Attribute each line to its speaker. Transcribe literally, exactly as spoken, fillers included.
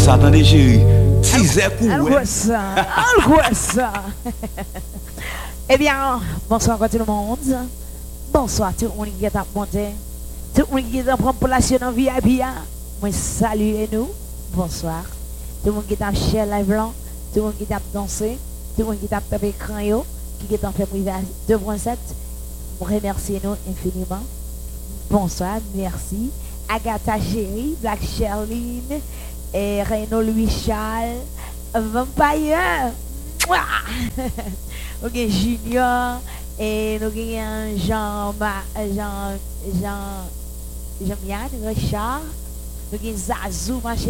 Speaker 1: ça, attendez, chérie. six heures pour
Speaker 2: vous. ça, ça. Eh bien, bonsoir à tout le monde. Bonsoir tout le monde qui est à monter. Tout le monde qui est à prendre place dans V I P. Moi, saluez nous. Bonsoir. Tout le monde qui est à share live blanc. Tout le monde qui est à danser. Tout le monde qui est à taper écran, qui est en fait privé à deux point sept. Remerciez nous infiniment. Bonsoir, merci. Agatha Chéri, Black Sherline, et Renaud Louis Charles, Vampire. Ok, Junior, et nous avons Jean, Jean, Jean, Jean-Yann, Richard, nous avons Zazou, ma chérie.